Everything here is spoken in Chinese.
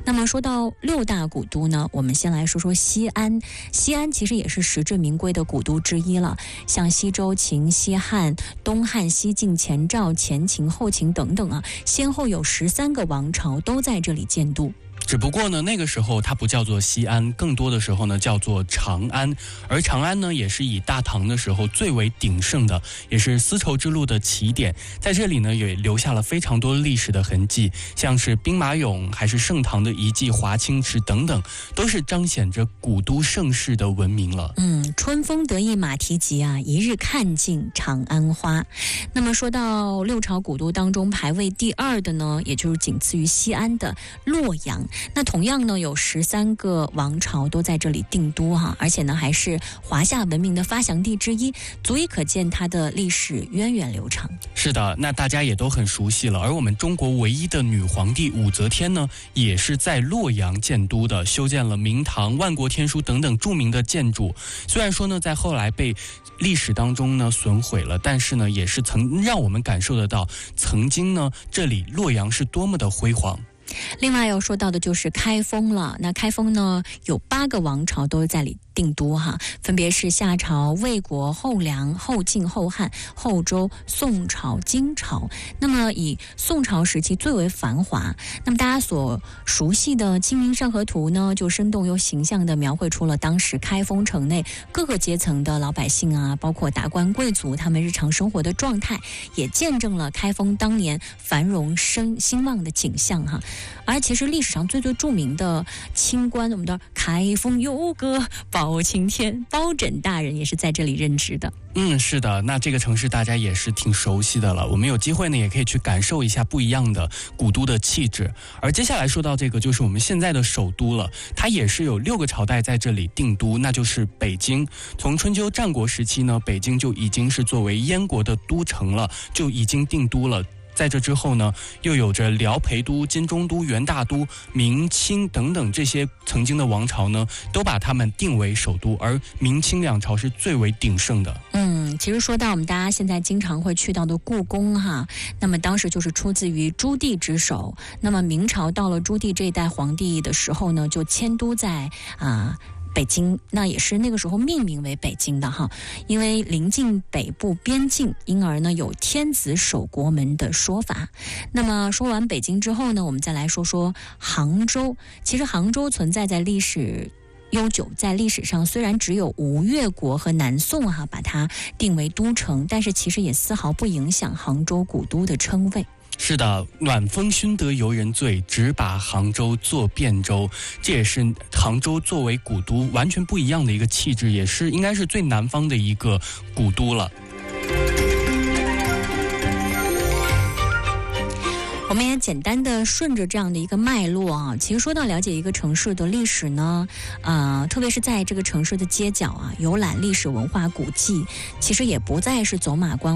那么说到六大古都呢，我们先来说说西安。西安其实也是实至名归的古都之一了，像西周、秦、西汉、东汉、西晋、前赵、前秦、后秦等等啊，先后有13个王朝都在这里建都。 只不过呢，那个时候它不叫做西安，更多的时候呢叫做长安。而长安呢，也是以大唐的时候最为鼎盛的，也是丝绸之路的起点。在这里呢，也留下了非常多历史的痕迹，像是兵马俑，还是盛唐的遗迹华清池等等，都是彰显着古都盛世的文明了。 春风得意马蹄疾啊，一日看尽长安花。那么说到六朝古都当中排位第2的呢，也就是仅次于西安的洛阳。那同样呢，有13个王朝都在这里定都哈，而且呢还是华夏文明的发祥地之一，足以可见它的历史源远流长。 是的，那大家也都很熟悉了。而我们中国唯一的女皇帝武则天呢，也是在洛阳建都的，修建了明堂、万国天书等等著名的建筑。虽然说呢，在后来被历史当中呢损毁了，但是呢，也是曾让我们感受得到，曾经呢，这里洛阳是多么的辉煌。 另外要说到的就是开封了。那开封呢，有8个王朝都在里定都哈，分别是夏朝、魏国、后梁、后晋、后汉、后周、宋朝、金朝。那么以宋朝时期最为繁华，那么大家所熟悉的《清明上河图》呢，就生动又形象地描绘出了当时开封城内各个阶层的老百姓啊，包括达官贵族他们日常生活的状态，也见证了开封当年繁荣兴旺的景象哈。而其实历史上最著名的清官，我们的开封有个包青天，包拯大人也是在这里任职的。 是的，那这个城市大家也是挺熟悉的了。我们有机会呢，也可以去感受一下不一样的古都的气质。而接下来说到这个，就是我们现在的首都了，它也是有6个朝代在这里定都，那就是北京。从春秋战国时期呢，北京就已经是作为燕国的都城了，就已经定都了。在这之后呢，又有着辽陪都、金中都、元大都、明清等等这些曾经的王朝呢，都把他们定为首都，而明清两朝是最为鼎盛的。 其实说到我们大家现在经常会去到的故宫哈，那么当时就是出自于朱棣之手。那么明朝到了朱棣这一代皇帝的时候呢，就迁都在北京，那也是那个时候命名为北京的哈，因为临近北部边境，因而呢有天子守国门的说法。那么说完北京之后呢，我们再来说说杭州。其实杭州存在在历史悠久，在历史上虽然只有吴越国和南宋把它定为都城，但是其实也丝毫不影响杭州古都的称谓。 是的，暖风熏得游人醉，只把杭州作汴州。这也是杭州作为古都完全不一样的一个气质，也是应该是最南方的一个古都了。 我们也简单的顺着这样的一个脉络啊，其实说到了解一个城市的历史呢，特别是在这个城市的街角啊，游览历史文化古迹，其实也不再是走马观